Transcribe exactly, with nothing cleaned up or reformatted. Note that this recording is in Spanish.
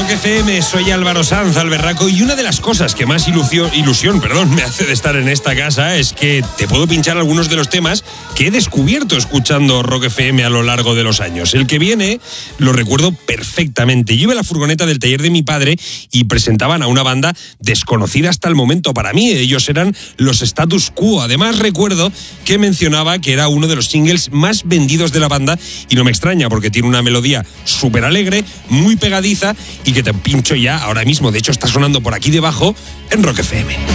Rock F M, soy Álvaro Sanz, Alberraco, y una de las cosas que más ilusión, ilusión perdón, me hace de estar en esta casa es que te puedo pinchar algunos de los temas que he descubierto escuchando Rock F M a lo largo de los años. El que viene lo recuerdo perfectamente. Yo iba a la furgoneta del taller de mi padre y presentaban a una banda desconocida hasta el momento para mí. Ellos eran los Status Quo. Además recuerdo que mencionaba que era uno de los singles más vendidos de la banda y no me extraña porque tiene una melodía súper alegre, muy pegadiza y que te pincho ya ahora mismo. De hecho está sonando por aquí debajo en Rock F M.